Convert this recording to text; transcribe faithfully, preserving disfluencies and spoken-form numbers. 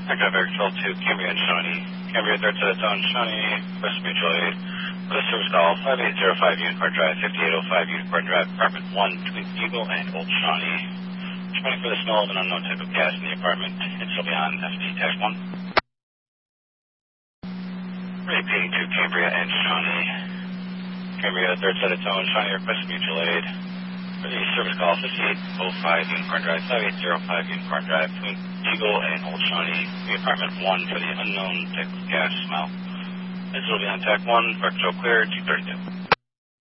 Aircraft Air Control to Cambria and Shawnee. Cambria, third set of tone, Shawnee, West Mutual Aid. With a service call, five eight zero five Unicorn Drive, fifty-eight oh five Unicorn Drive, apartment one, between Eagle and Old Shawnee. Responding for the smell of an unknown type of gas in the apartment. It shall be on F D Tag one. Repeating to Cambria and Shawnee. Cambria, third set of tone, Shawnee, request mutual aid. For the service call, fifty-eight oh five Unicorn Drive, five eight zero five Unicorn Drive, between Eagle and Old Shawnee, the apartment one for the unknown type of gas smell. This will be on Tag one, Park Control clear, two thirty-two.